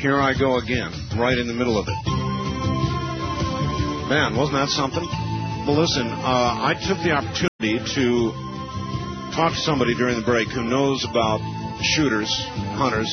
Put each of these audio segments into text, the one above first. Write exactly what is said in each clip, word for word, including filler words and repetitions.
here I go again, right in the middle of it. Man, wasn't that something? Well, listen, uh, I took the opportunity to talk to somebody during the break who knows about shooters, hunters,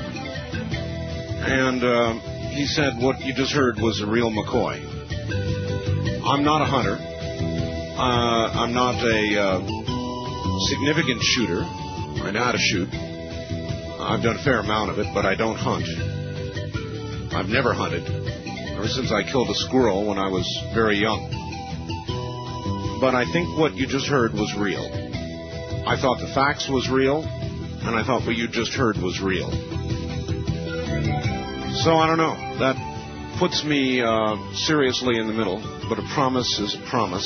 and uh, he said what you just heard was a real McCoy. I'm not a hunter. Uh, I'm not a uh, significant shooter. I know how to shoot. I've done a fair amount of it, but I don't hunt. I've never hunted, ever since I killed a squirrel when I was very young. But I think what you just heard was real. I thought the facts was real, and I thought what you just heard was real. So I don't know. That puts me uh, seriously in the middle, but a promise is a promise.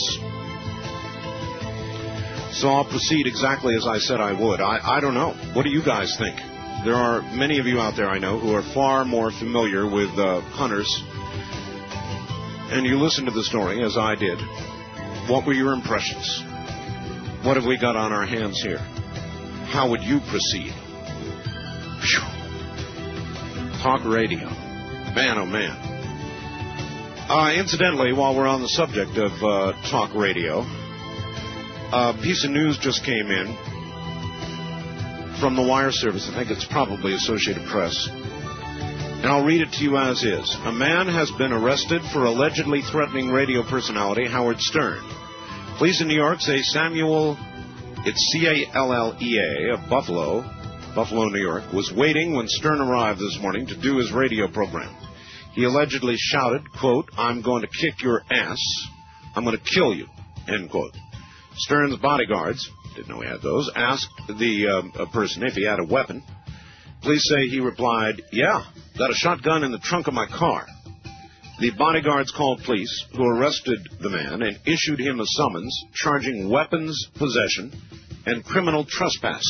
So I'll proceed exactly as I said I would. I, I don't know. What do you guys think? There are many of you out there I know who are far more familiar with uh, hunters. And you listened to the story, as I did. What were your impressions? What have we got on our hands here? How would you proceed? Whew. Talk radio. Man, oh man. Uh, incidentally, while we're on the subject of uh, talk radio, a piece of news just came in from the wire service. I think it's probably Associated Press. And I'll read it to you as is. A man has been arrested for allegedly threatening radio personality Howard Stern. Police in New York say Samuel, it's C A L L E A, of Buffalo, Buffalo, New York, was waiting when Stern arrived this morning to do his radio program. He allegedly shouted, quote, "I'm going to kick your ass. I'm going to kill you," end quote. Stern's bodyguards, didn't know he had those, asked the uh, person if he had a weapon. Police say he replied, "Yeah, got a shotgun in the trunk of my car." The bodyguards called police, who arrested the man and issued him a summons charging weapons possession and criminal trespass.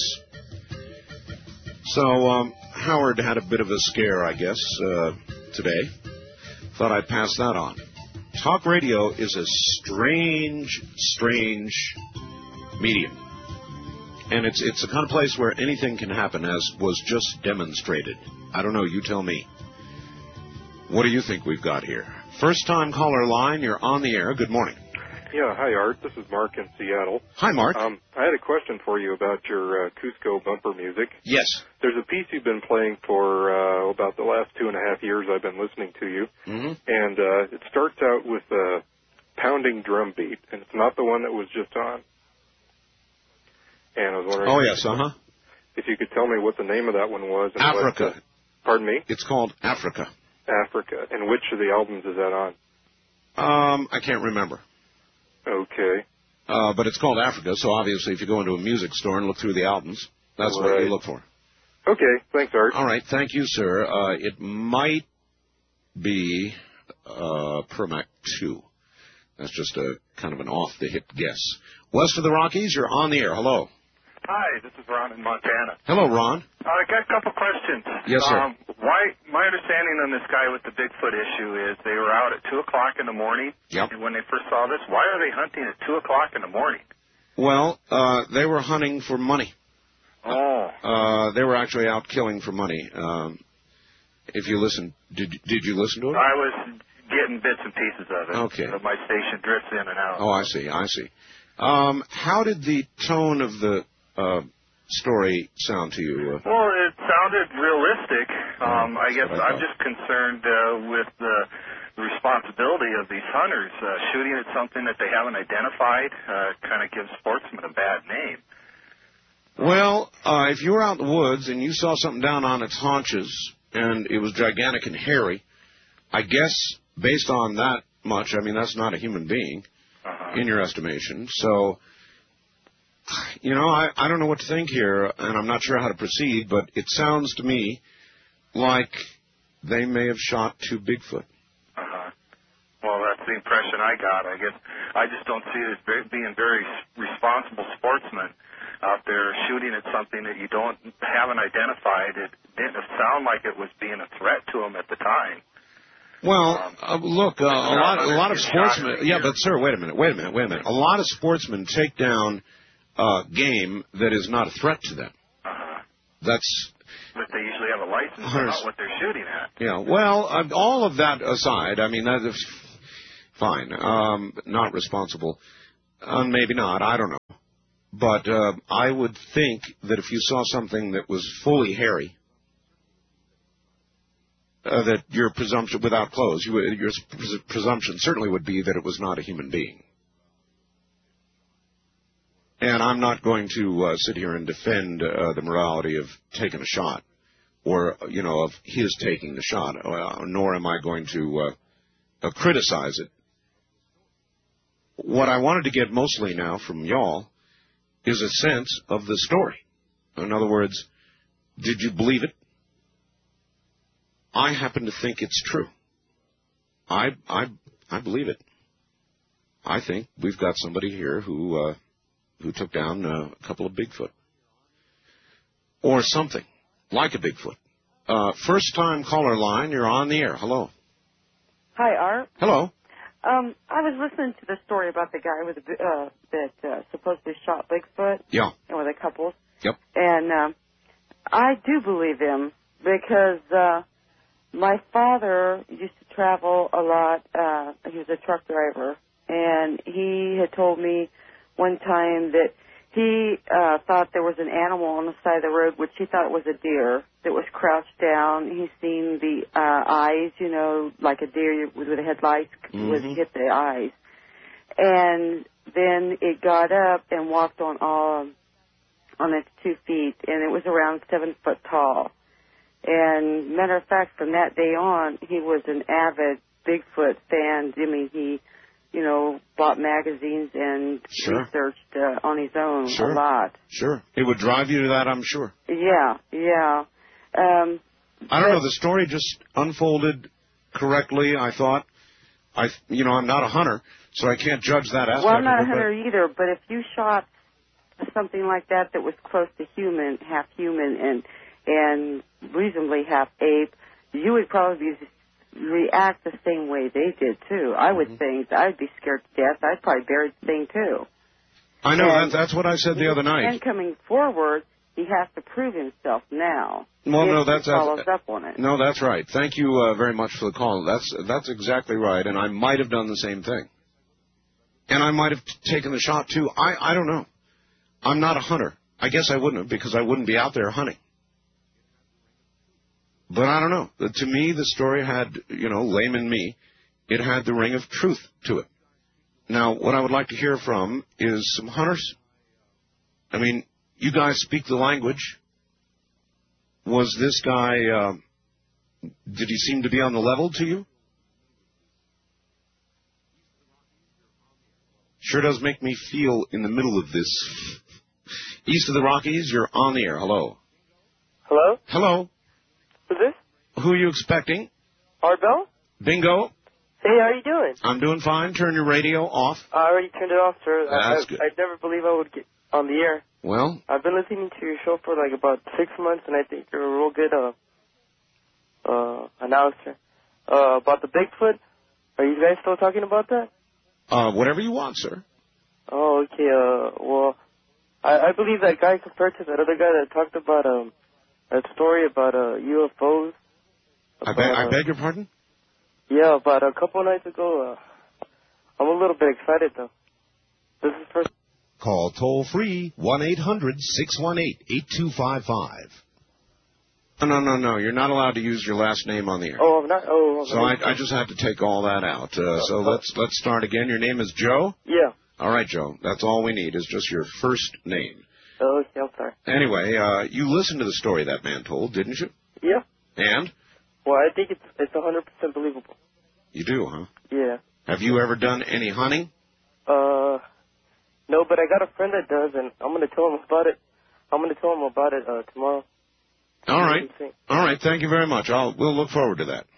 So um, Howard had a bit of a scare, I guess, uh, today. Thought I'd pass that on. Talk radio is a strange, strange medium. And it's it's the kind of place where anything can happen, as was just demonstrated. I don't know, you tell me. What do you think we've got here? First-time caller line, you're on the air. Good morning. Yeah, hi, Art. This is Mark in Seattle. Hi, Mark. Um, I had a question for you about your uh, Cusco bumper music. Yes. There's a piece you've been playing for uh, about the last two and a half years I've been listening to you. Mm-hmm. And uh, it starts out with a pounding drum beat, and it's not the one that was just on. And I was wondering... Oh, yes, uh-huh. If you could tell me what the name of that one was. And Africa. What, uh, pardon me? It's called Africa. Africa. And which of the albums is that on? Um, I can't remember. Okay. Uh, but it's called Africa, so obviously if you go into a music store and look through the albums, that's right. what you look for. Okay. Thanks, Art. All right. Thank you, sir. Uh, it might be uh, Permac two. That's just a kind of an off-the-hip guess. West of the Rockies, you're on the air. Hello. Hi, this is Ron in Montana. Hello, Ron. Uh, I got a couple questions. Yes, sir. Um, why? My understanding on this guy with the Bigfoot issue is they were out at two o'clock in the morning. Yep. And when they first saw this, why are they hunting at two o'clock in the morning? Well, uh, they were hunting for money. Oh. Uh, they were actually out killing for money. Um, if you listen, did did you listen to it? I was getting bits and pieces of it. Okay. But my station drifts in and out. Oh, I see. I see. Um, how did the tone of the uh, story sound to you? Uh, well, it sounded realistic. Um, I guess I I'm just concerned uh, with the, the responsibility of these hunters. Uh, shooting at something that they haven't identified uh, kind of gives sportsmen a bad name. Well, uh, if you were out in the woods and you saw something down on its haunches and it was gigantic and hairy, I guess based on that much, I mean, that's not a human being uh-huh. in your estimation. So, you know, I, I don't know what to think here, and I'm not sure how to proceed, but it sounds to me like they may have shot two Bigfoot. Uh-huh. Well, that's the impression I got. I guess I just don't see it as very, being very responsible sportsmen out there shooting at something that you don't haven't identified. It didn't sound like it was being a threat to them at the time. Well, um, uh, look, uh, a lot, a lot of sportsmen. Yeah, but sir, wait a minute, wait a minute, wait a minute. A lot of sportsmen take down uh, game that is not a threat to them. Uh-huh. That's. But they usually have a license Hunters. about what they're shooting at. Yeah, well, uh, all of that aside, I mean, that is fine. Um, not responsible. Uh, maybe not. I don't know. But uh, I would think that if you saw something that was fully hairy, uh, that your presumption, without clothes, you, your presumption certainly would be that it was not a human being. And I'm not going to uh, sit here and defend uh, the morality of taking a shot, or, you know, of his taking the shot, uh, nor am I going to uh, uh, criticize it. What I wanted to get mostly now from y'all is a sense of the story. In other words, did you believe it? I happen to think it's true. I I I believe it. I think we've got somebody here who uh, who took down uh, a couple of Bigfoot, or something like a Bigfoot. Uh, first time caller line, you're on the air. Hello. Hi, Art. Hello. Um, I was listening to the story about the guy with the, uh, that uh, supposedly shot Bigfoot. Yeah. And with a couple. Yep. And um, I do believe him because uh, my father used to travel a lot. Uh, he was a truck driver, and he had told me one time that he uh, thought there was an animal on the side of the road, which he thought was a deer that was crouched down. He's seen the uh, eyes, you know, like a deer with the headlights mm-hmm. would hit the eyes. And then it got up and walked on all on its two feet, and it was around seven foot tall. And matter of fact, from that day on, he was an avid Bigfoot fan. I mean, he, you know, bought magazines and sure. researched uh, on his own sure. a lot. Sure. It would drive you to that, I'm sure. Yeah, yeah. Um, I don't know. The story just unfolded correctly, I thought. I, you know, I'm not a hunter, so I can't judge that aspect. Well, I'm not of a it, hunter either, but if you shot something like that that was close to human, half human, and and reasonably half ape, you would probably react the same way they did, too. I would mm-hmm. think I'd be scared to death. I'd probably bury the thing, too. I know. And that, that's what I said the other night. And coming forward, he has to prove himself now. Well, no, if that's he follows that's, up on it. No, that's right. Thank you uh, very much for the call. That's that's exactly right, and I might have done the same thing. And I might have t- taken the shot, too. I, I don't know. I'm not a hunter. I guess I wouldn't have, because I wouldn't be out there hunting. But I don't know. To me, the story had, you know, layman me, it had the ring of truth to it. Now, what I would like to hear from is some hunters. I mean, you guys speak the language. Was this guy, uh, did he seem to be on the level to you? Sure does make me feel in the middle of this. East of the Rockies, you're on the air. Hello. Hello? Hello. Who's this? Who are you expecting? Art Bell? Bingo. Hey, how are you doing? I'm doing fine. Turn your radio off. I already turned it off, sir. That's I, good. I, I'd never believe I would get on the air. Well? I've been listening to your show for like about six months, and I think you're a real good uh, uh, announcer. Uh, about the Bigfoot, are you guys still talking about that? Uh, whatever you want, sir. Oh, okay. Uh, well, I, I believe that guy compared to that other guy that talked about um, that story about uh, U F Os. About, I, beg, I beg your pardon? Yeah, about a couple of nights ago. Uh, I'm a little bit excited, though. This is first. Call toll-free one eight hundred six one eight eight two five five. No, no, no, no. You're not allowed to use your last name on the air. Oh, I'm not. Oh, so I, I just had to take all that out. Uh, so let's let's start again. Your name is Joe? Yeah. All right, Joe. That's all we need is just your first name. Oh, okay. I'm sorry. Anyway, uh, you listened to the story that man told, didn't you? Yeah. And? Well, I think it's it's one hundred percent believable. You do, huh? Yeah. Have you ever done any hunting? Uh, no, but I got a friend that does, and I'm going to tell him about it. I'm going to tell him about it uh, tomorrow. All right. All right. Thank you very much. I'll we'll look forward to that.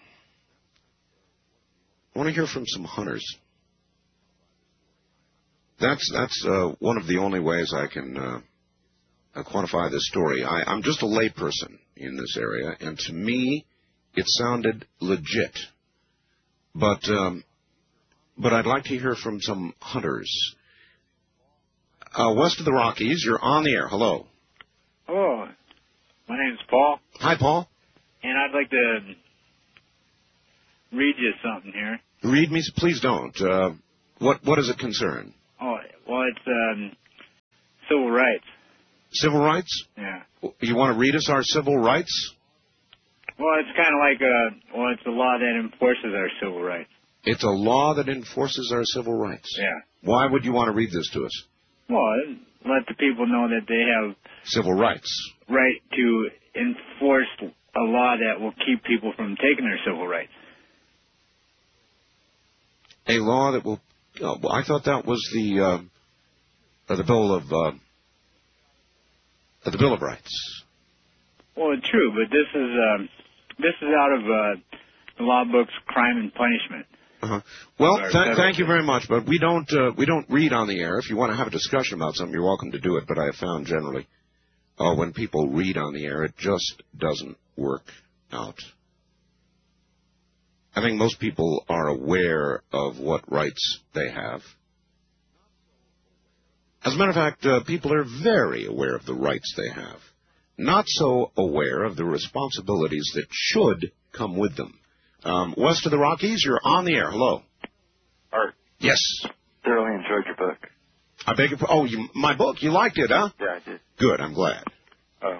I want to hear from some hunters. That's that's uh, one of the only ways I can uh, uh, quantify this story. I, I'm just a layperson in this area, and to me, it sounded legit. But um, but I'd like to hear from some hunters. Uh, west of the Rockies, you're on the air. Hello. Hello. My name's Paul. Hi, Paul. and I'd like to read you something here. Read me? Please don't. Uh, what What does it concern? Oh, well, it's um, civil rights. Civil rights? Yeah. You want to read us our civil rights? Well, it's kind of like a, well, it's a law that enforces our civil rights. It's a law that enforces our civil rights. Yeah. Why would you want to read this to us? Well, let the people know that they have civil rights. Right to enforce a law that will keep people from taking their civil rights. A law that will. Oh, well, I thought that was the uh, uh, the bill of uh, the Bill of Rights. Well, true, but this is um, this is out of uh, the law book's Crime and Punishment. Uh-huh. Well, th- thank you very much, but we don't uh, we don't read on the air. If you want to have a discussion about something, you're welcome to do it. But I have found generally, uh, when people read on the air, it just doesn't work out. I think most people are aware of what rights they have. As a matter of fact, uh, people are very aware of the rights they have, not so aware of the responsibilities that should come with them. Um, west of the Rockies, you're on the air. Hello. Art. Yes. Thoroughly enjoyed your book. I beg your pardon. Oh, you, my book. You liked it, huh? Yeah, I did. Good. I'm glad. Oh.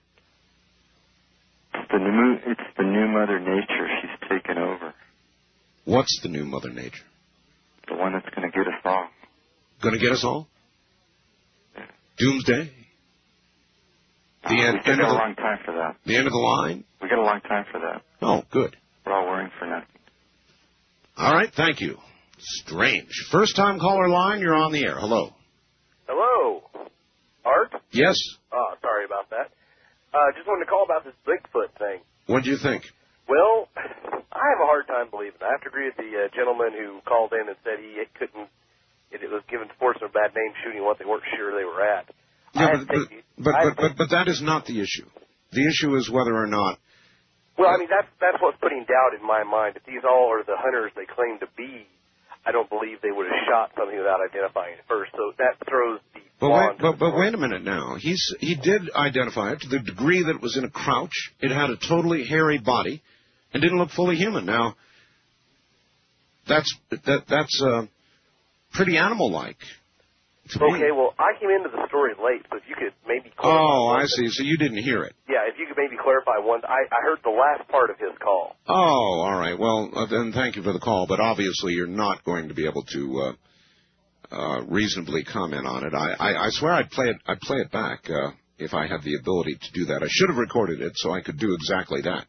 It's the new, it's the new Mother Nature. She's taken over. What's the new Mother Nature? The one that's going to get us all. Going to get us all? Yeah. Doomsday? The uh, end, we end got of a the, long time for that. The end of the line? We got a long time for that. Oh, good. We're all worrying for nothing. All right, thank you. Strange. First time caller line, you're on the air. Hello. Hello. Art? Yes? Oh, sorry about that. Uh, just wanted to call about this Bigfoot thing. What do you think? Well, I have a hard time believing it. I have to agree with the uh, gentleman who called in and said he couldn't, it, it was giving sportsmen a bad name shooting what they weren't sure they were at. Yeah, but, but, but, but, but, but that is not the issue. The issue is whether or not... Well, I mean, that's, that's what's putting doubt in my mind. If these all are the hunters they claim to be, I don't believe they would have shot something without identifying it first. So that throws the... But wait, but, but wait a minute now. He's He did identify it to the degree that it was in a crouch. It had a totally hairy body and didn't look fully human. Now, that's that that's uh, pretty animal-like. Okay, well, I came into the story late, so if you could maybe clarify... Oh, I see. So you didn't hear it. Yeah, if you could maybe clarify one. I, I heard the last part of his call. Oh, all right. Well, uh, then thank you for the call, but obviously you're not going to be able to uh, uh, reasonably comment on it. I, I, I swear I'd play it, I'd play it back uh, if I had the ability to do that. I should have recorded it so I could do exactly that.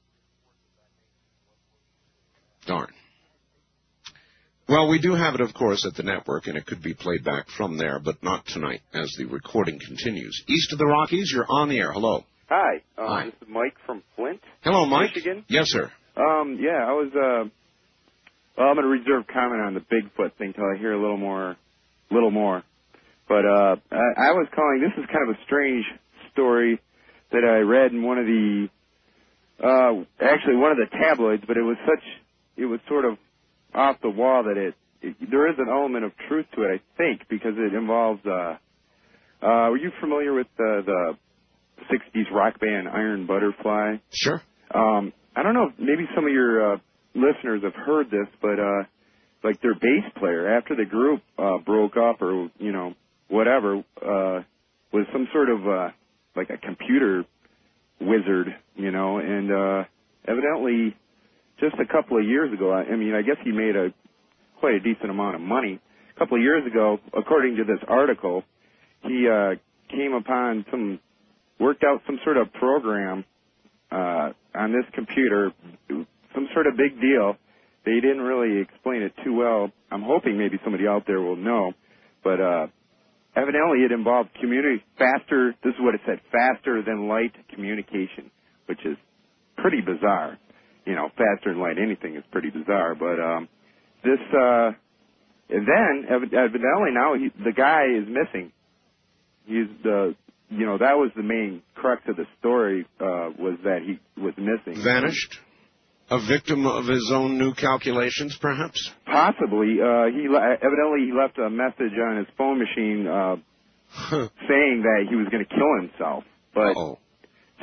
Darn. Well, we do have it, of course, at the network, and it could be played back from there, but not tonight as the recording continues. East of the Rockies, you're on the air. Hello. Hi. Um, Hi. This is Mike from Flint. Hello, Mike. Michigan. Yes, sir. Um, yeah, I was, uh, well, I'm going to reserve comment on the Bigfoot thing till I hear a little more, little more. But, uh, I, I was calling, this is kind of a strange story that I read in one of the, uh, actually one of the tabloids, but it was such, it was sort of off the wall that it, it there is an element of truth to it, I think, because it involves, uh, uh, were you familiar with uh, the sixties rock band Iron Butterfly? Sure. Um, I don't know if maybe some of your uh, listeners have heard this, but uh, like their bass player, after the group uh, broke up or, you know, whatever, uh, was some sort of uh, like a computer wizard, you know, and uh, evidently just a couple of years ago, I, I mean, I guess he made a quite a decent amount of money. A couple of years ago, according to this article, he uh, came upon some, worked out some sort of program uh, on this computer, some sort of big deal. They didn't really explain it too well. I'm hoping maybe somebody out there will know, but uh, evidently it involved communi- faster, this is what it said, faster than light communication, which is pretty bizarre. You know, faster than light anything is pretty bizarre, but um, this, uh, and then evidently now he, the guy is missing. He's the, you know, that was the main crux of the story, uh, was that he was missing. Vanished? A victim of his own new calculations, perhaps? Possibly. Uh, he evidently he left a message on his phone machine uh, saying that he was going to kill himself. But Uh-oh.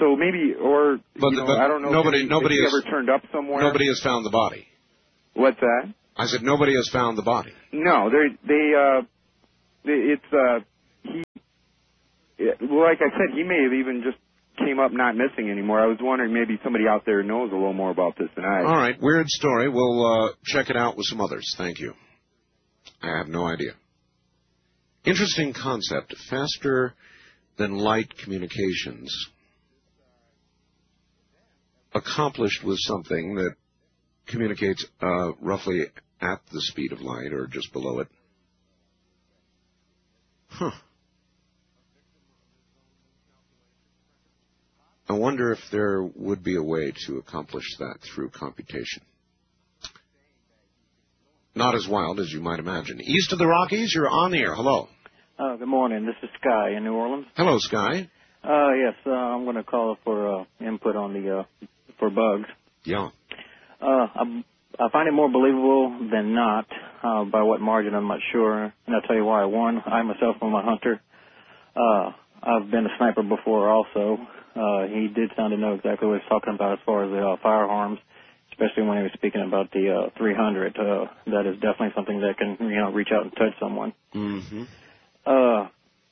So maybe, or But, you know, but I don't know. nobody, if he, nobody if he has ever turned up somewhere. Nobody has found the body. What's that? I said nobody has found the body. No, they they uh, they, it's uh, he. It, well, like I said, he may have even just came up not missing anymore. I was wondering maybe somebody out there knows a little more about this than I. All right, weird story. We'll uh, check it out with some others. Thank you. I have no idea. Interesting concept. Faster than light communications accomplished with something that communicates uh, roughly at the speed of light or just below it. Huh. I wonder if there would be a way to accomplish that through computation. Not as wild as you might imagine. East of the Rockies, you're on the air. Hello. Uh, good morning. This is Sky in New Orleans. Hello, Sky. Uh, yes, uh, I'm going to call for uh, input on the uh, for bugs. Yeah. Uh, I, I find it more believable than not. Uh, by what margin, I'm not sure. And I'll tell you why. One, I myself am a hunter. Uh, I've been a sniper before also. Uh, he did sound to know exactly what he was talking about as far as the uh, firearms, especially when he was speaking about the uh, three hundred. Uh, that is definitely something that can, you know, reach out and touch someone. Mm-hmm. Uh,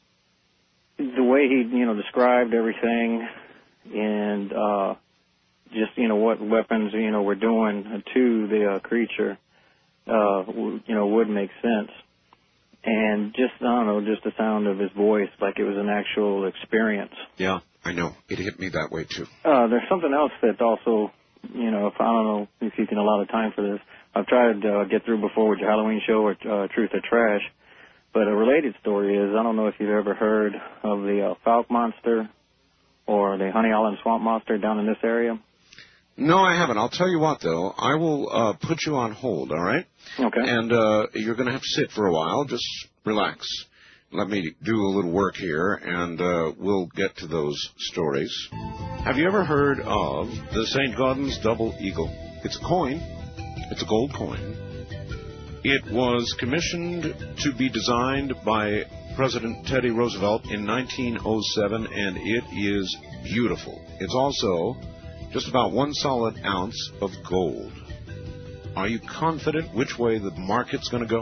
the way he, you know, described everything and uh, just, you know, what weapons, you know, were doing to the uh, creature, uh, w- you know, would make sense. And just, I don't know, just the sound of his voice, like it was an actual experience. Yeah, I know. It hit me that way, too. Uh, there's something else that also, you know, if I don't know if you can allow the time for this. I've tried to uh, get through before with your Halloween show or uh, Truth or Trash. But a related story is, I don't know if you've ever heard of the uh, Falk Monster or the Honey Island Swamp Monster down in this area. No, I haven't. I'll tell you what, though. I will uh, put you on hold, all right? Okay. And uh, you're going to have to sit for a while. Just relax. Let me do a little work here, and uh, we'll get to those stories. Have you ever heard of the Saint Gaudens Double Eagle? It's a coin. It's a gold coin. It was commissioned to be designed by President Teddy Roosevelt in nineteen oh seven, and it is beautiful. It's also just about one solid ounce of gold. Are you confident which way the market's going to go?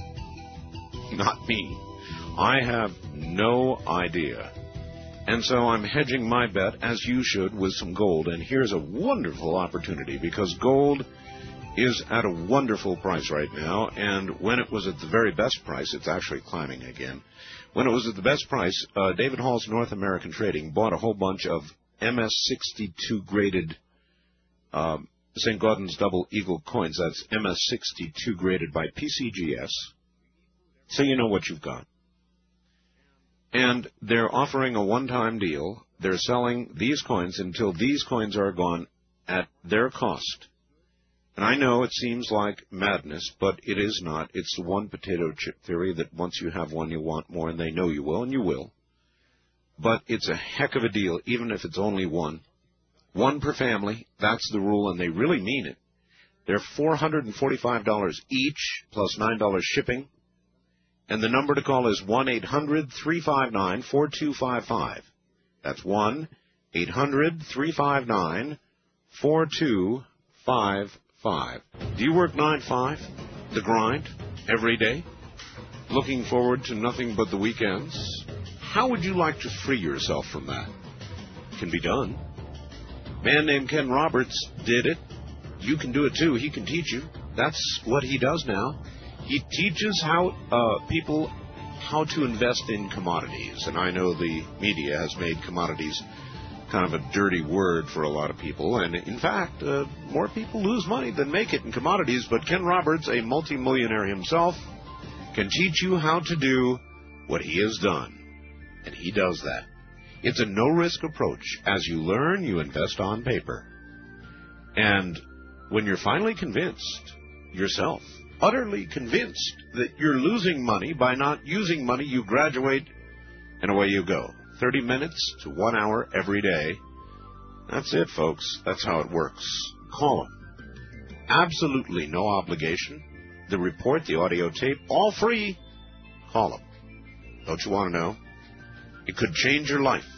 Not me. I have no idea. And so I'm hedging my bet, as you should, with some gold. And here's a wonderful opportunity, because gold is at a wonderful price right now, and when it was at the very best price, it's actually climbing again. When it was at the best price, uh, David Hall's North American Trading bought a whole bunch of M S sixty-two graded um, Saint Gaudens Double Eagle coins. That's M S sixty-two graded by P C G S, so you know what you've got. And they're offering a one-time deal. They're selling these coins until these coins are gone at their cost. And I know it seems like madness, but it is not. It's the one potato chip theory that once you have one, you want more, and they know you will, and you will. But it's a heck of a deal, even if it's only one. One per family, that's the rule, and they really mean it. They're four hundred forty-five dollars each, plus nine dollars shipping. And the number to call is one eight hundred three five nine four two five five. That's one eight hundred three five nine four two five five. Do you work nine to five, the grind, every day? Looking forward to nothing but the weekends? How would you like to free yourself from that? It can be done. A man named Ken Roberts did it. You can do it too. He can teach you. That's what he does now. He teaches how uh, people how to invest in commodities. And I know the media has made commodities kind of a dirty word for a lot of people. And in fact, uh, more people lose money than make it in commodities. But Ken Roberts, a multimillionaire himself, can teach you how to do what he has done. And he does that. It's a no-risk approach. As you learn, you invest on paper. And when you're finally convinced, yourself, utterly convinced that you're losing money by not using money, you graduate, and away you go. thirty minutes to one hour every day. That's it, folks. That's how it works. Call them. Absolutely no obligation. The report, the audio tape, all free. Call them. Don't you want to know? It could change your life.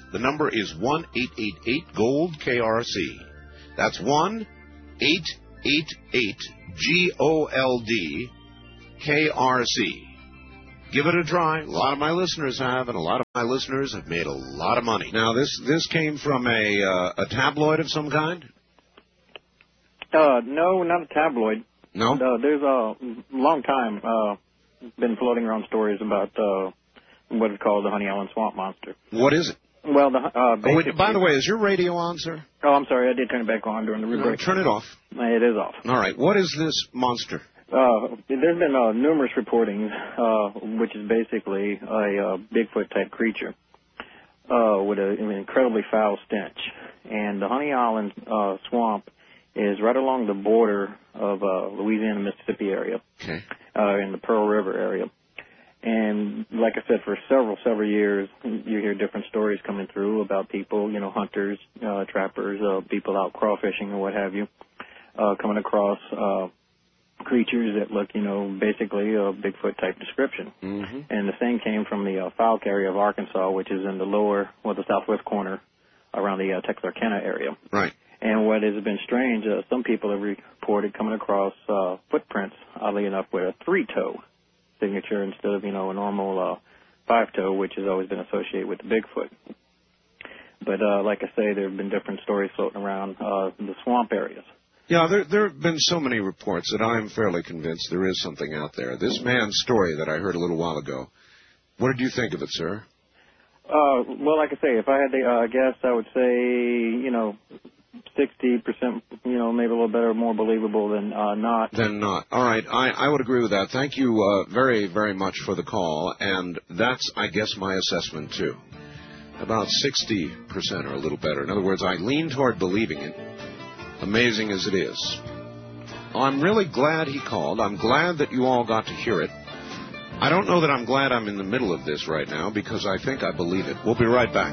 The number is one eight eight eight gold K R C. That's one eight eight eight G O L D K R C. Give it a try. A lot of my listeners have, and a lot of my listeners have made a lot of money. Now, this this came from a uh, a tabloid of some kind? Uh, no, not a tabloid. No? Uh, there's a long time uh, been floating around stories about uh, what is called the Honey Island Swamp Monster. What is it? Well, the, uh, oh, wait, by the way, is your radio on, sir? Oh, I'm sorry. I did turn it back on during the No, break. turn it off. It is off. All right. What is this monster? Uh, there's been uh, numerous reportings, uh, which is basically a uh, Bigfoot-type creature uh, with a, an incredibly foul stench. And the Honey Island uh, Swamp is right along the border of uh, Louisiana-Mississippi area, okay, uh, in the Pearl River area. And like I said, for several, several years, you hear different stories coming through about people, you know, hunters, uh, trappers, uh, people out crawfishing or what have you, uh, coming across uh, creatures that look, you know, basically a Bigfoot-type description. Mm-hmm. And the same came from the uh, Fouke area of Arkansas, which is in the lower, well, the southwest corner around the uh, Texarkana area. Right. And what has been strange, uh, some people have reported coming across uh, footprints, oddly enough, with a three-toe signature instead of, you know, a normal uh, five-toe, which has always been associated with the Bigfoot. But uh, like I say, there have been different stories floating around uh, the swamp areas. Yeah, there, there have been so many reports that I'm fairly convinced there is something out there. This man's story that I heard a little while ago, what did you think of it, sir? Uh, well, like I say, if I had to uh, guess, I would say, you know, sixty percent, you know, maybe a little better, more believable than uh, not. Than not. All right, I, I would agree with that. Thank you uh, very, very much for the call, and that's, I guess, my assessment, too. About sixty percent or a little better. In other words, I lean toward believing it. Amazing as it is. I'm really glad he called. I'm glad that you all got to hear it. I don't know that I'm glad I'm in the middle of this right now because I think I believe it. We'll be right back.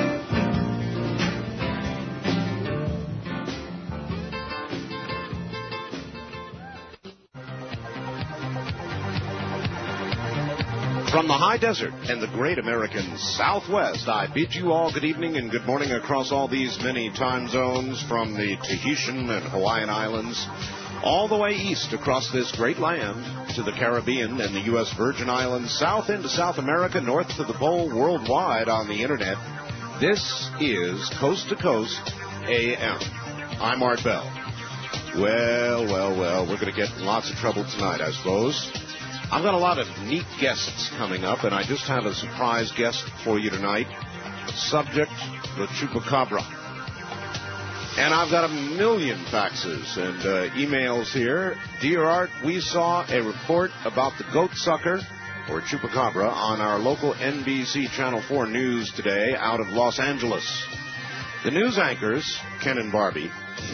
From the high desert and the great American Southwest, I bid you all good evening and good morning across all these many time zones, from the Tahitian and Hawaiian Islands all the way east across this great land to the Caribbean and the U S Virgin Islands, south into South America, north to the pole, worldwide on the Internet. This is Coast to Coast A M. I'm Art Bell. Well, well, well, we're going to get in lots of trouble tonight, I suppose. I've got a lot of neat guests coming up, and I just have a surprise guest for you tonight. Subject, the Chupacabra. And I've got a million faxes and uh, emails here. Dear Art, we saw a report about the goat sucker, or Chupacabra, on our local N B C Channel four News today out of Los Angeles. The news anchors, Ken and Barbie,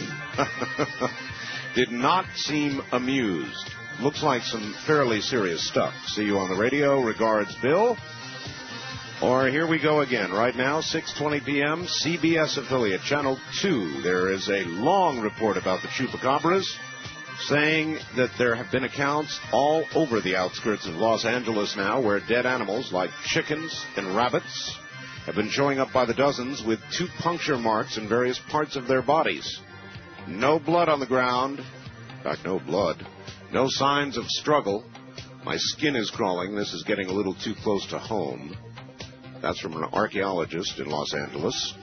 did not seem amused. Looks like some fairly serious stuff. See you on the radio. Regards, Bill. Or here we go again. Right now, six twenty p.m., C B S affiliate, Channel two. There is a long report about the Chupacabras, saying that there have been accounts all over the outskirts of Los Angeles now where dead animals like chickens and rabbits have been showing up by the dozens with two puncture marks in various parts of their bodies. No blood on the ground. In fact, no blood. No signs of struggle. My skin is crawling. This is getting a little too close to home. That's from an archaeologist in Los Angeles.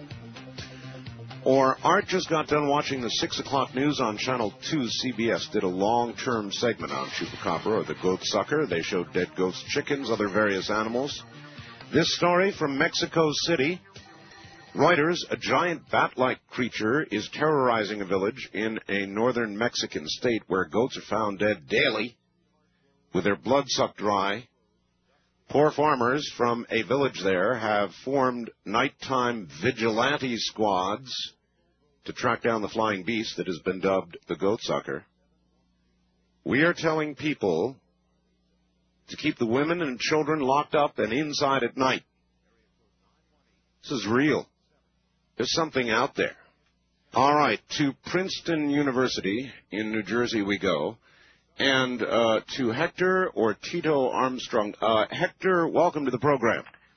Or Art just got done watching the six o'clock news on Channel two. C B S did a long-term segment on Chupacabra, or the goat sucker. They showed dead goats, chickens, other various animals. This story from Mexico City. Reuters, a giant bat-like creature is terrorizing a village in a northern Mexican state where goats are found dead daily with their blood sucked dry. Poor farmers from a village there have formed nighttime vigilante squads to track down the flying beast that has been dubbed the goat sucker. We are telling people to keep the women and children locked up and inside at night. This is real. There's something out there. All right, to Princeton University in New Jersey we go. And uh, to Hector or Tito Armstrong. Uh, Hector, welcome to the program. Thank you very much.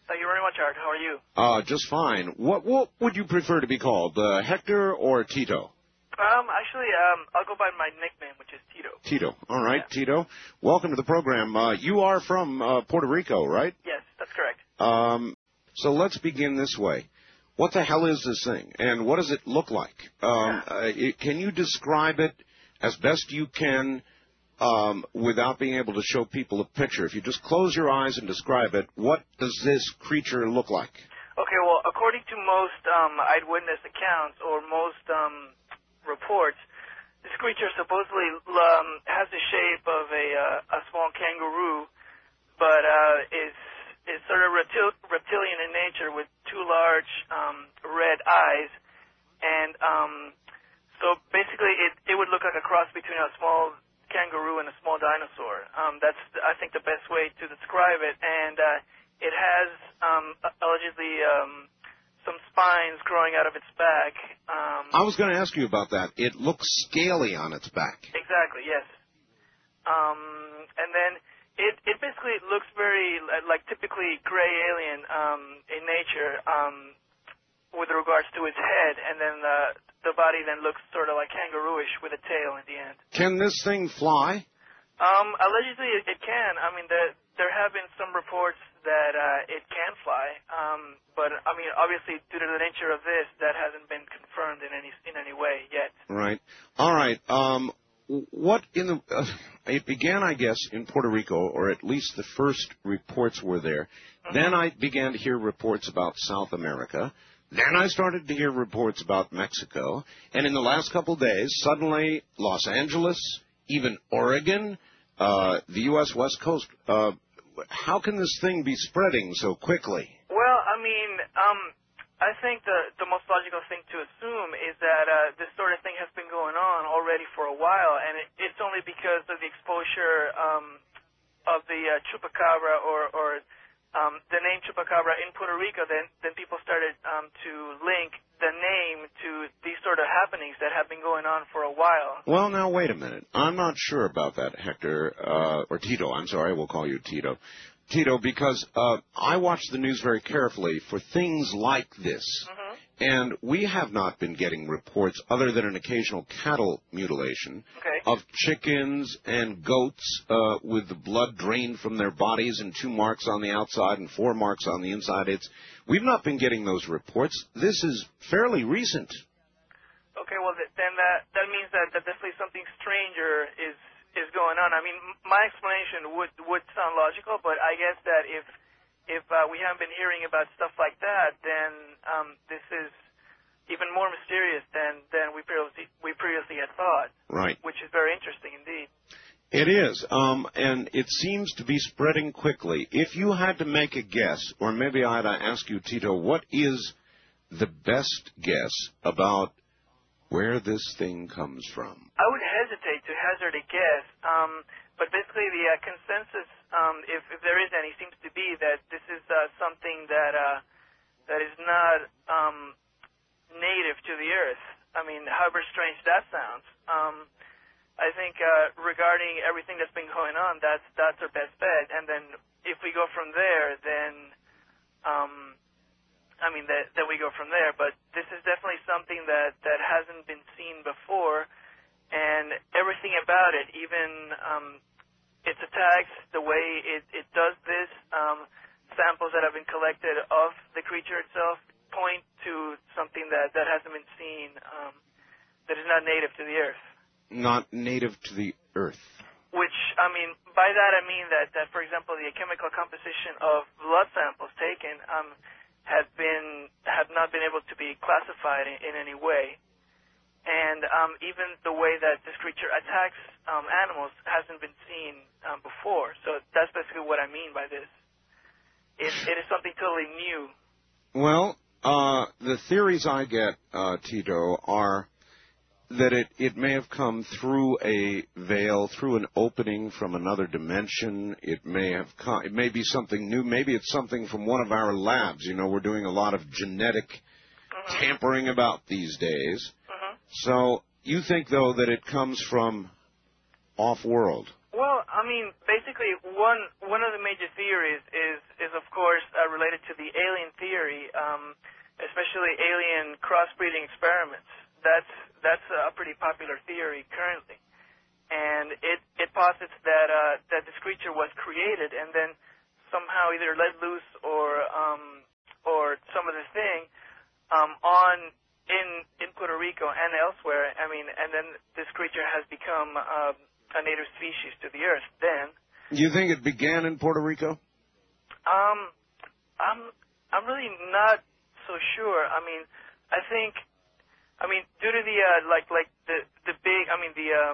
much, Art. How are you? Uh, just fine. What what would you prefer to be called, uh, Hector or Tito? Um, actually, um, I'll go by my nickname, which is Tito. Tito. All right, Yeah. Tito. Welcome to the program. Uh, you are from uh, Puerto Rico, right? Yes, that's correct. Um, so let's begin this way. What the hell is this thing, and what does it look like? Um, uh, it, can you describe it as best you can um, without being able to show people a picture? If you just close your eyes and describe it, what does this creature look like? Okay, well, according to most um, eyewitness accounts or most um, reports, this creature supposedly um, has the shape of a, uh, a small kangaroo, but uh, is is sort of reptil- reptilian in nature with two large um, red eyes, and um, so basically it, it would look like a cross between a small kangaroo and a small dinosaur. Um, that's, I think, the best way to describe it, and uh, it has um, allegedly um, some spines growing out of its back. Um, I was going to ask you about that. It looks scaly on its back. Exactly, yes. Um, and then it, it basically looks very like typically gray alien um, in nature um, with regards to its head, and then the, the body then looks sort of like kangarooish with a tail in the end. Can this thing fly? Um, allegedly, it, it can. I mean, there, there have been some reports that uh, it can fly, um, but I mean, obviously, due to the nature of this, that hasn't been confirmed in any in any way yet. Right. All right. Um, what in the? Uh, it began, I guess, in Puerto Rico, or at least the first reports were there. Mm-hmm. Then I began to hear reports about South America. Then I started to hear reports about Mexico, and in the last couple of days, suddenly Los Angeles, even Oregon, uh, the U S West Coast. Uh, how can this thing be spreading so quickly? Well, I mean, um, I think the the most logical thing to assume is that uh, this sort of thing has been going on already for a while, and it, it's only because of the exposure um, of the uh, chupacabra or, or um, the name chupacabra in Puerto Rico. Then then people started um, to link the name to these sort of happenings that have been going on for a while. Well, now, wait a minute. I'm not sure about that, Hector, uh, or Tito. I'm sorry, we'll call you Tito. Tito, because uh, I watch the news very carefully for things like this. Mm-hmm. And we have not been getting reports, other than an occasional cattle mutilation, okay. of chickens and goats uh, with the blood drained from their bodies and two marks on the outside and four marks on the inside. It's We've not been getting those reports. This is fairly recent. Okay, well, th- then that, that means that, that definitely something stranger is is going on. I mean, my explanation would would sound logical, but I guess that if if uh, we haven't been hearing about stuff like that, then um, this is even more mysterious than, than we previously we previously had thought. Right. Which is very interesting indeed. It is, um, and it seems to be spreading quickly. If you had to make a guess, or maybe I'd ask you, Tito, what is the best guess about where this thing comes from? I would hesitate to hazard a guess, um, but basically the uh, consensus, um, if, if there is any, seems to be that this is uh, something that uh, that is not um, native to the Earth. I mean, however strange that sounds. Um, I think uh, regarding everything that's been going on, that's that's our best bet. And then if we go from there, then um, I mean that that we go from there. But this is definitely something that, that hasn't been seen before, and everything about it, even um, its attacks, the way it, it does this, um, samples that have been collected of the creature itself point to something that, that hasn't been seen, um, that is not native to the Earth. Not native to the Earth. Which, I mean, by that I mean that, that for example, the chemical composition of blood samples taken um, have been have not been able to be classified in, in any way, and um, even the way that this creature attacks um, animals hasn't been seen um, before. So that's basically what I mean by this. It, it is something totally new. Well, uh, the theories I get, uh, Tito, are that it, it may have come through a veil, through an opening from another dimension. It may have come, it may be something new. Maybe it's something from one of our labs. You know, we're doing a lot of genetic mm-hmm. tampering about these days. Mm-hmm. So you think, though, that it comes from off-world? Well, I mean, basically, one one of the major theories is is of course uh, related to the alien theory, um, especially alien crossbreeding experiments. That's that's a pretty popular theory currently, and it it posits that uh, that this creature was created and then somehow either let loose or um, or some other thing um, on in in Puerto Rico and elsewhere. I mean, and then this creature has become uh, a native species to the Earth. Then. You think it began in Puerto Rico? Um, I'm I'm really not so sure. I mean, I think, I mean, due to the uh, like like the the big, I mean the um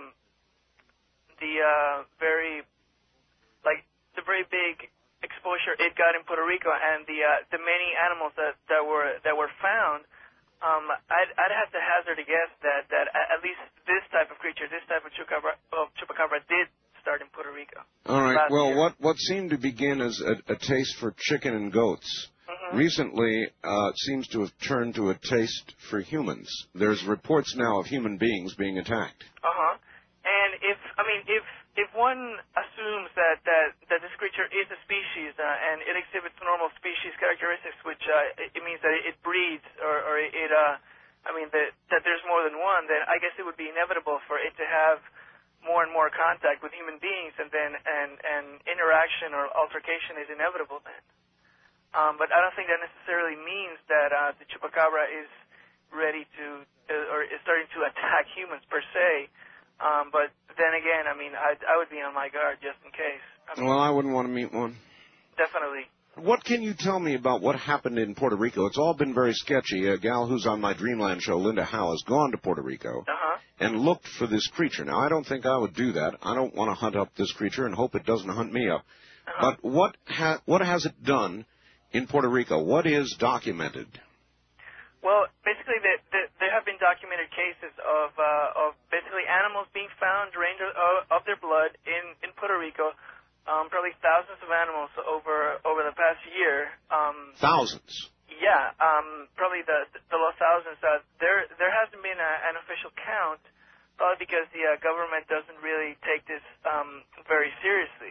the uh, very like the very big exposure it got in Puerto Rico and the uh, the many animals that, that were that were found. Um, I'd I'd have to hazard a guess that that at least this type of creature, this type of chupacabra, of chupacabra, did start in Puerto Rico. All right. Last Well, year. what what seemed to begin as a, a taste for chicken and goats Mm-hmm. recently uh, seems to have turned to a taste for humans. There's reports now of human beings being attacked. Uh huh. And if I mean if if one assumes that that that this creature is a species uh, and it exhibits normal species characteristics, which uh, it, it means that it breeds or or it uh, I mean that that there's more than one, then I guess it would be inevitable for it to have more and more contact with human beings, and then and and interaction or altercation is inevitable then. Um, but I don't think that necessarily means that uh, the chupacabra is ready to uh, or is starting to attack humans per se. Um, but then again, I mean, I I would be on my guard just in case. I mean, Well, I wouldn't want to meet one. definitely. What can you tell me about what happened in Puerto Rico? It's all been very sketchy. A gal who's on my Dreamland show, Linda Howe, has gone to Puerto Rico Uh-huh. and looked for this creature. Now, I don't think I would do that. I don't want to hunt up this creature and hope it doesn't hunt me up. Uh-huh. But what ha- what has it done in Puerto Rico? What is documented? Well, basically, the, the, there have been documented cases of uh, of basically animals being found drained of, of their blood in, in Puerto Rico. Um, probably thousands of animals over over the past year. Um, Thousands. yeah, um, probably the the low thousands. Uh, there there hasn't been a, an official count, probably because the uh, government doesn't really take this um, very seriously.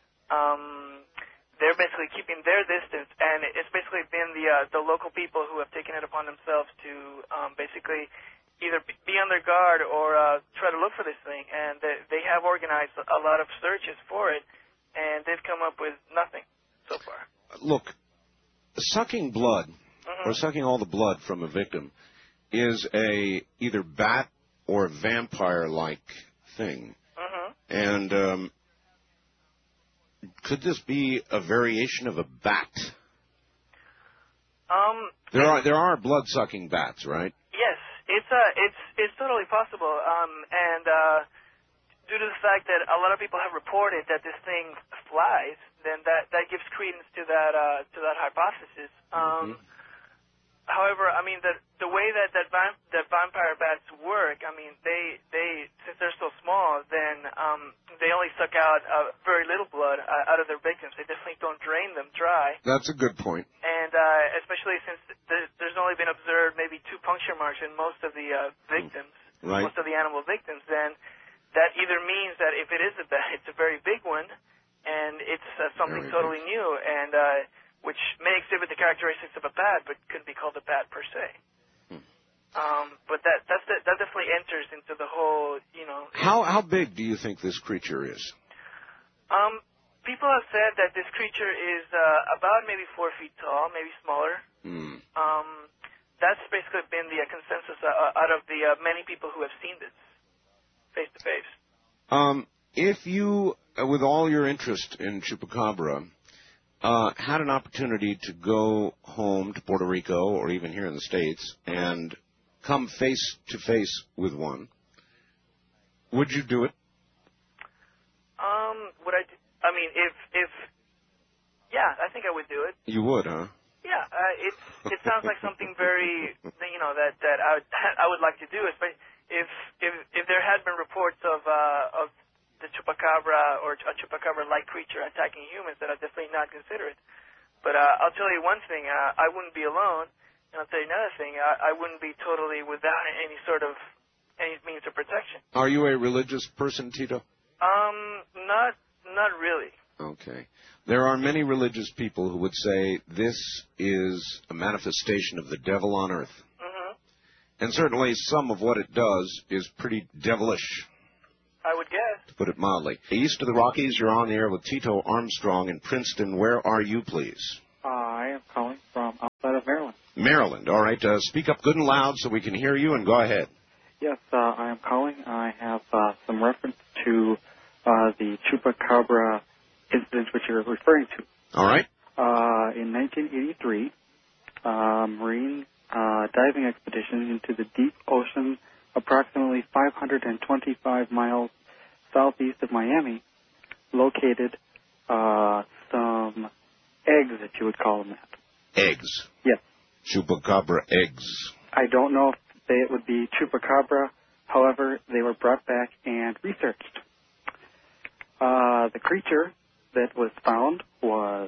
Um, they're basically keeping their distance, and it's basically been the uh, the local people who have taken it upon themselves to um, basically either be on their guard or uh, try to look for this thing. And they, they have organized a lot of searches for it, and they've come up with nothing so far. Look, sucking blood, Mhm. or sucking all the blood from a victim, is a either bat or vampire-like thing. Mm-hmm. And um, could this be a variation of a bat? Um, There are there are blood-sucking bats, right? yes, it's uh, it's it's totally possible. Um, and uh, due to the fact that a lot of people have reported that this thing flies, then that that gives credence to that uh, to that hypothesis. Um, Mm-hmm. However, I mean the the way that that, vamp- that vampire bats work, I mean they they since they're so small, then um, they only suck out uh, very little blood uh, out of their victims. They definitely don't drain them dry. That's a good point. And uh, especially since th- there's only been observed maybe two puncture marks in most of the uh, victims, Right. most of the animal victims, then that either means that if it is a bat, it's a very big one, and it's uh, something Very totally new, and uh, which may exhibit the characteristics of a bat, but couldn't be called a bat per se. Hmm. Um, but that that's the, that definitely enters into the whole, you know. How how big do you think this creature is? Um, people have said that this creature is uh, about maybe four feet tall, maybe smaller. Hmm. Um, that's basically been the uh, consensus uh, out of the uh, many people who have seen this face to face. Um, if you, uh, with all your interest in chupacabra, uh, had an opportunity to go home to Puerto Rico or even here in the States and come face to face with one, would you do it? Um, would I? Do, I mean, if if yeah, I think I would do it. You would, huh? Yeah, uh, it it sounds like something very, you know, that that I would I would like to do. Especially if if if there had been reports of uh, of the chupacabra or a chupacabra-like creature attacking humans, then I'd definitely not consider it. But uh, I'll tell you one thing: uh, I wouldn't be alone, and I'll tell you another thing: I, I wouldn't be totally without any sort of any means of protection. Are you a religious person, Tito? Um, not not really. Okay. There are many religious people who would say this is a manifestation of the devil on earth. Mm-hmm. And certainly some of what it does is pretty devilish, I would guess. to put it mildly. East of the Rockies, you're on the air with Tito Armstrong in Princeton. Where are you, please? Uh, I am calling from outside of Maryland. Maryland. All right. Uh, speak up good and loud so we can hear you, and go ahead. Yes, uh, I am calling. I have uh, some reference to uh, the Chupacabra incident which you're referring to. All right. Uh, in nineteen eighty-three, uh, Marine uh, diving expedition into the deep ocean approximately five hundred twenty-five miles southeast of Miami located uh, some eggs, if you would call them that. Eggs. Yes. Chupacabra eggs. I don't know if they, it would be Chupacabra. However, they were brought back and researched. Uh, the creature that was found was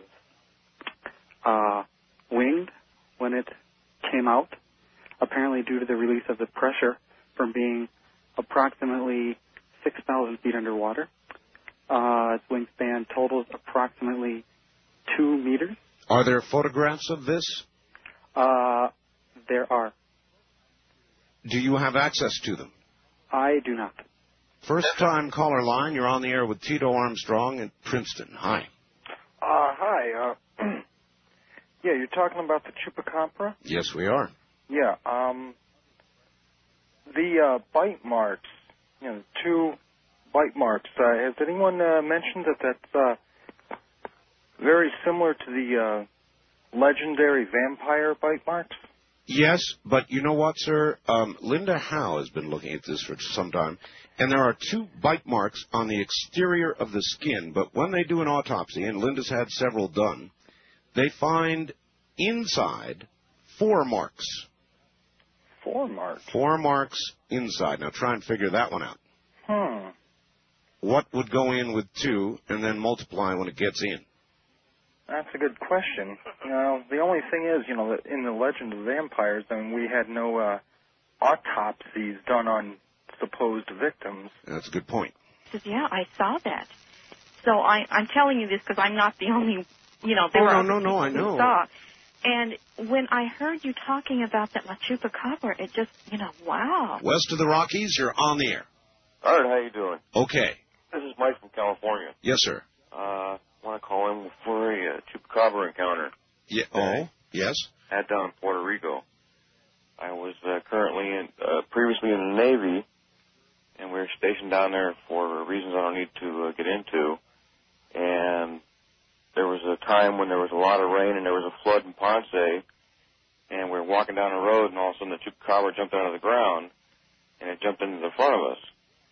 uh, winged when it came out, apparently due to the release of the pressure from being approximately six thousand feet underwater. Uh, its wingspan totals approximately two meters. Are there photographs of this? Uh, there are. Do you have access to them? I do not. First time caller line, you're on the air with Tito Armstrong in Princeton. Hi. Uh, hi. Uh, yeah, you're talking about the Chupacabra? Yes, we are. Yeah. Um, the uh, bite marks, you know, two bite marks. Uh, has anyone uh, mentioned that that's uh, very similar to the uh, legendary vampire bite marks? Yes, but you know what, sir? Um, Linda Howe has been looking at this for some time, and there are two bite marks on the exterior of the skin, but when they do an autopsy, and Linda's had several done, they find inside four marks. Four marks? Four marks inside. Now try and figure that one out. Hmm. What would go in with two and then multiply when it gets in? That's a good question. You know, the only thing is, you know, that in the Legend of Vampires, I mean, we had no uh, autopsies done on supposed victims. That's a good point. Says, yeah, I saw that. So I, I'm telling you this because I'm not the only, you know, there oh, were no, no, no, I who know. saw. And when I heard you talking about that La Chupacabra, it just, you know, wow. West of the Rockies, you're on the air. Art, how you doing? Okay. This is Mike from California. Yes, sir. Uh, I want to call in for a uh, Chupacabra encounter. Yeah. Oh, yes. Had down in Puerto Rico. I was uh, currently in, uh, previously in the Navy, and we were stationed down there for reasons I don't need to uh, get into. And there was a time when there was a lot of rain and there was a flood in Ponce, and we were walking down the road, and all of a sudden the Chupacabra jumped out of the ground, and it jumped into the front of us.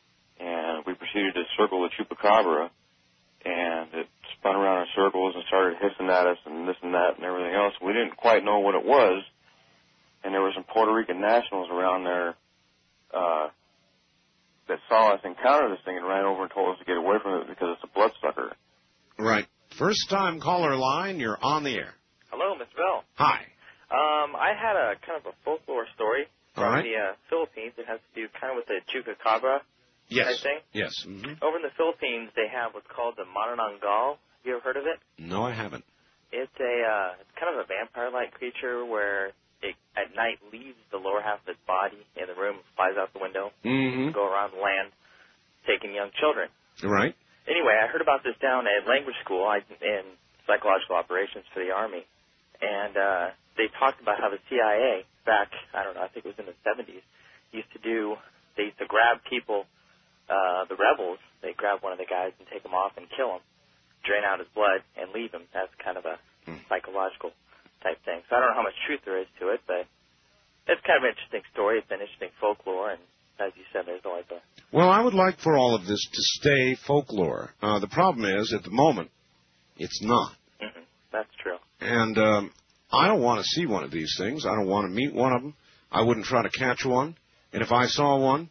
And we proceeded to circle the Chupacabra, and it spun around in circles and started hissing at us and this and that and everything else. We didn't quite know what it was, and there were some Puerto Rican nationals around there uh, that saw us encounter this thing and ran over and told us to get away from it because it's a bloodsucker. Right. First time caller line, you're on the air. Hello, Mister Bell. Hi. Um, I had a kind of a folklore story from All right. the uh, Philippines. It has to do kind of with the Chupacabra Yes. type thing. Yes. Mm-hmm. Over in the Philippines, they have what's called the Manananggal. Have you ever heard of it? No, I haven't. It's a uh, it's kind of a vampire-like creature where it at night leaves the lower half of its body in the room, flies out the window, Mm-hmm. go around the land, taking young children. Right. Anyway, I heard about this down at language school I, in psychological operations for the Army, and uh, they talked about how the C I A back, I don't know, I think it was in the seventies, used to do, they used to grab people, uh, the rebels, they grab one of the guys and take him off and kill him, drain out his blood, and leave him. That's kind of a hmm. psychological type thing. So I don't know how much truth there is to it, but it's kind of an interesting story. It's an interesting folklore, and as you said, there's always a... Well, I would like for all of this to stay folklore. Uh, the problem is, at the moment, it's not. Mm-hmm. That's true. And um, I don't want to see one of these things. I don't want to meet one of them. I wouldn't try to catch one. And if I saw one,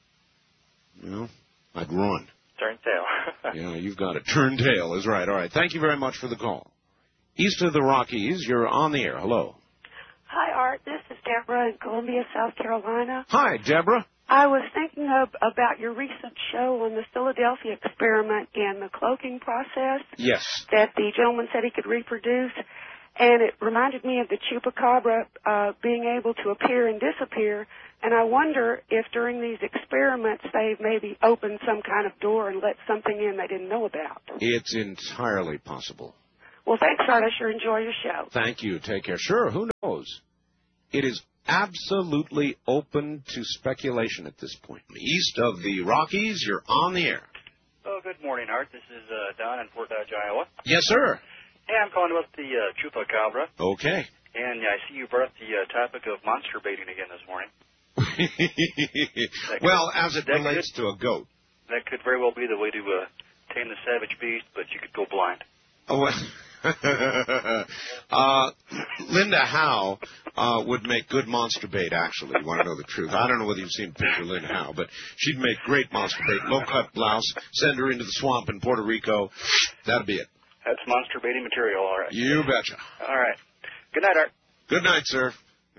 you know, I'd run. Turn tail. Yeah, you've got it. Turn tail is right. All right. Thank you very much for the call. East of the Rockies, you're on the air. Hello. Hi, Art. This is Deborah in Columbia, South Carolina. Hi, Deborah. I was thinking of about your recent show on the Philadelphia experiment and the cloaking process. Yes. That the gentleman said he could reproduce. And it reminded me of the chupacabra uh, being able to appear and disappear. And I wonder if during these experiments they've maybe opened some kind of door and let something in they didn't know about. It's entirely possible. Well, thanks, Art. I sure enjoy your show. Thank you. Take care. Sure, who knows? It is absolutely open to speculation at this point. East of the Rockies, you're on the air. Oh, good morning, Art. This is uh, Don in Fort Dodge, Iowa. Yes, sir. Hey, I'm calling about the uh, chupacabra. Okay. And I see you brought up the uh, topic of monster baiting again this morning. Well, as it that relates could, to a goat. That could very well be the way to uh, tame the savage beast, but you could go blind. Oh, well. uh, Linda Howe uh, would make good monster bait, actually. You want to know the truth. I don't know whether you've seen a picture of Linda Howe, but she'd make great monster bait. Low-cut blouse, send her into the swamp in Puerto Rico. That'd be it. That's monster baiting material, all right. You betcha. All right. Good night, Art. Good night, sir.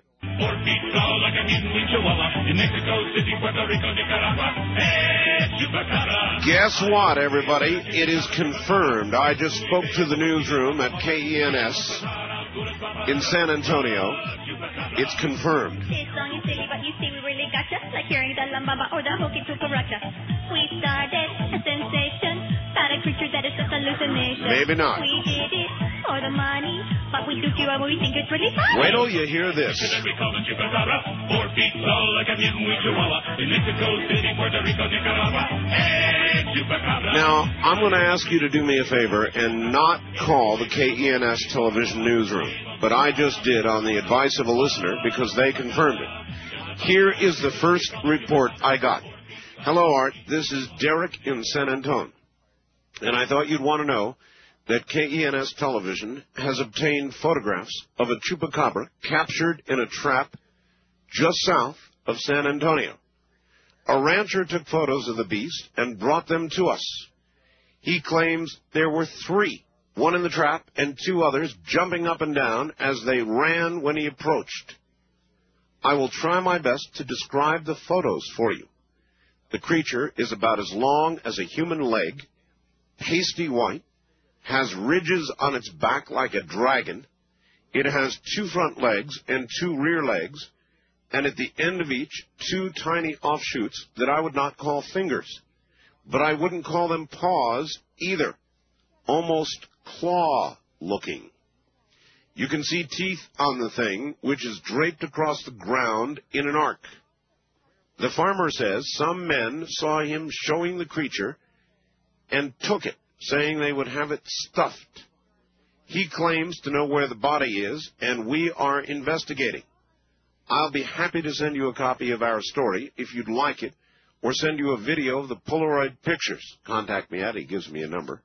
Guess what, everybody? It is confirmed. I just spoke to the newsroom at K E N S in San Antonio. It's confirmed. This song is silly, but you see we really gotcha. Like hearing the lambaba or the hokey cucaracha. We started a sensation. Not a creature that is just hallucination. Maybe not. We did it for the money, but we do it and we think it's really funny. Wait till you hear this. Now, I'm going to ask you to do me a favor and not call the K E N S television newsroom. But I just did on the advice of a listener because they confirmed it. Here is the first report I got. Hello, Art. This is Derek in San Antonio. And I thought you'd want to know that K E N S television has obtained photographs of a chupacabra captured in a trap just south of San Antonio. A rancher took photos of the beast and brought them to us. He claims there were three, one in the trap and two others jumping up and down as they ran when he approached. I will try my best to describe the photos for you. The creature is about as long as a human leg, pasty white, has ridges on its back like a dragon. It has two front legs and two rear legs, and at the end of each, two tiny offshoots that I would not call fingers. But I wouldn't call them paws either. Almost claw-looking. You can see teeth on the thing, which is draped across the ground in an arc. The farmer says some men saw him showing the creature and took it, saying they would have it stuffed. He claims to know where the body is, and we are investigating. I'll be happy to send you a copy of our story if you'd like it, or send you a video of the Polaroid pictures. Contact me at, he gives me a number.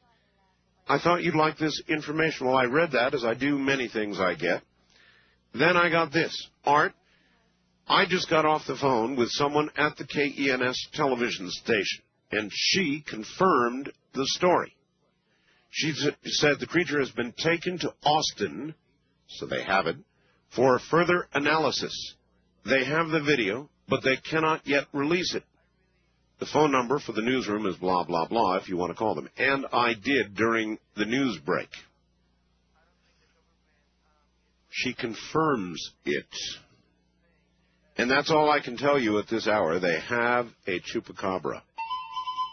I thought you'd like this information. Well, I read that, as I do many things I get. Then I got this. Art, I just got off the phone with someone at the K E N S television station, and she confirmed the story. She said the creature has been taken to Austin, so they have it, for further analysis. They have the video, but they cannot yet release it. The phone number for the newsroom is blah, blah, blah, if you want to call them. And I did during the news break. She confirms it. And that's all I can tell you at this hour. They have a chupacabra.